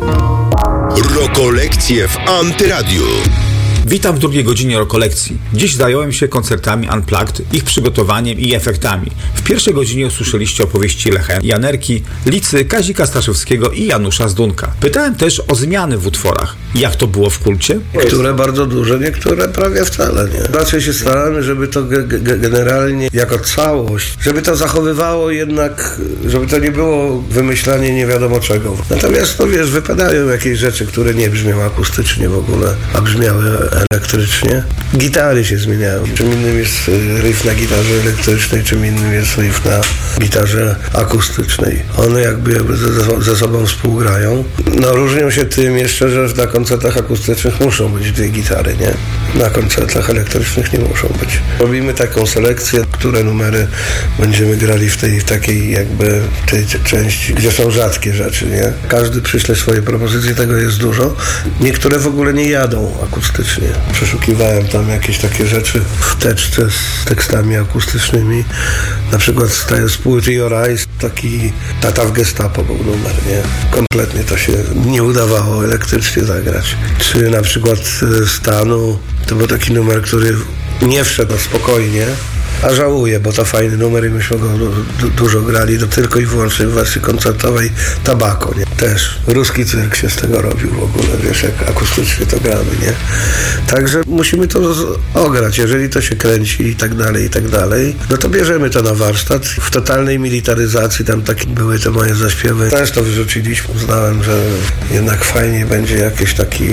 Rokolekcje w Antyradiu. Witam w drugiej godzinie Rokolekcji. Dziś zająłem się koncertami Unplugged, ich przygotowaniem i efektami. W pierwszej godzinie usłyszeliście opowieści Lecha Janerki, Licy, Kazika Staszewskiego i Janusza Zdunka. Pytałem też o zmiany w utworach. Jak to było w kulcie? Niektóre bardzo duże, niektóre prawie wcale nie. Raczej się staramy, żeby to generalnie jako całość, żeby to zachowywało jednak, żeby to nie było wymyślanie nie wiadomo czego. Natomiast, wypadają jakieś rzeczy, które nie brzmią akustycznie w ogóle, a brzmiały elektrycznie. Gitary się zmieniają. Czym innym jest riff na gitarze elektrycznej, czym innym jest riff na gitarze akustycznej. One jakby ze sobą współgrają. No różnią się tym jeszcze, że na koncertach akustycznych muszą być dwie gitary, nie? Na koncertach elektrycznych nie muszą być. Robimy taką selekcję, które numery będziemy grali w takiej jakby tej części, gdzie są rzadkie rzeczy, nie? Każdy przyśle swoje propozycje, tego jest dużo. Niektóre w ogóle nie jadą akustycznie. Przeszukiwałem tam jakieś takie rzeczy w teczce z tekstami akustycznymi. Na przykład z płyty Your Eyes taki Tata w Gestapo był numer, nie? Kompletnie to się nie udawało elektrycznie zagrać. Czy na przykład Stanu, to był taki numer, który nie wszedł spokojnie, a żałuję, bo to fajny numer i myśmy go dużo grali, tylko i wyłącznie w wersji koncertowej Tabako, nie? Też ruski cyrk się z tego robił w ogóle, wiesz, jak akustycznie to gramy, nie? Także musimy to ograć, jeżeli to się kręci i tak dalej, no to bierzemy to na warsztat. W totalnej militaryzacji tam takie były te moje zaśpiewy. Też to wyrzuciliśmy, uznałem, że jednak fajnie będzie jakiś taki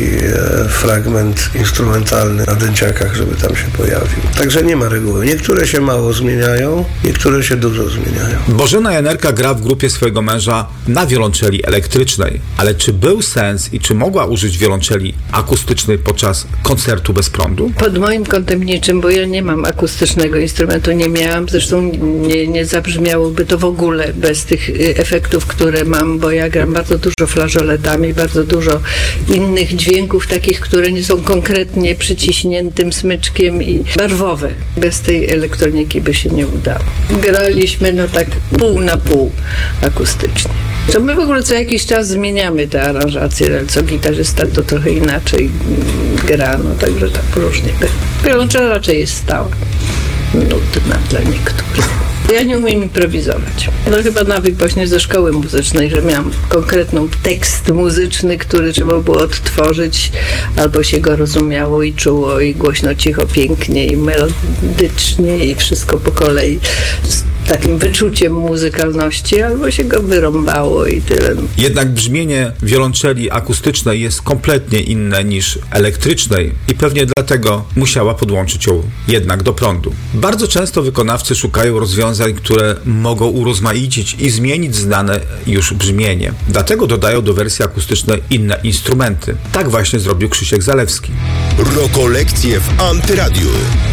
fragment instrumentalny na dęciakach, żeby tam się pojawił. Także nie ma reguły. Niektóre się mało zmieniają, niektóre się dużo zmieniają. Bożena Janerka gra w grupie swojego męża na wiolonczeli elektrycznej. Ale czy był sens i czy mogła użyć wiolonczeli akustycznej podczas koncertu bez prądu? Pod moim kątem niczym, bo ja nie mam akustycznego instrumentu, nie miałam, zresztą nie zabrzmiałoby to w ogóle bez tych efektów, które mam, bo ja gram bardzo dużo flażoletami, bardzo dużo innych dźwięków takich, które nie są konkretnie przyciśniętym smyczkiem i barwowe. Bez tej elektroniki by się nie udało. Graliśmy tak pół na pół akustycznie. To my w ogóle co jakiś czas zmieniamy te aranżacje, co gitarzysta to trochę inaczej gra, także tak różnie. Wiolonczela raczej jest stała, nudna dla niektórych. Ja nie umiem improwizować. Chyba nawyk właśnie ze szkoły muzycznej, że miałam konkretną tekst muzyczny, który trzeba było odtworzyć, albo się go rozumiało i czuło i głośno, cicho, pięknie i melodycznie i wszystko po kolei. Z takim wyczuciem muzykalności, albo się go wyrąbało i tyle. Jednak brzmienie wiolonczeli akustycznej jest kompletnie inne niż elektrycznej i pewnie dlatego musiała podłączyć ją jednak do prądu. Bardzo często wykonawcy szukają rozwiązań, które mogą urozmaicić i zmienić znane już brzmienie. Dlatego dodają do wersji akustycznej inne instrumenty. Tak właśnie zrobił Krzysiek Zalewski. Rokolekcje w Antyradiu.